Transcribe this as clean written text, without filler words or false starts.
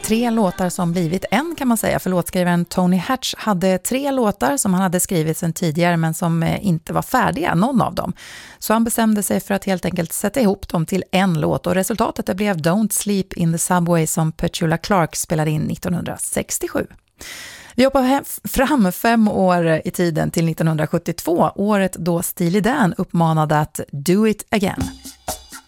3 låtar som blivit en kan man säga, för låtskrivaren Tony Hatch hade 3 låtar som han hade skrivit sedan tidigare men som inte var färdiga, någon av dem. Så han bestämde sig för att helt enkelt sätta ihop dem till en låt och resultatet det blev Don't Sleep in the Subway som Petula Clark spelade in 1967. Vi hoppar fram 5 år i tiden till 1972, året då Steely Dan uppmanade att Do It Again.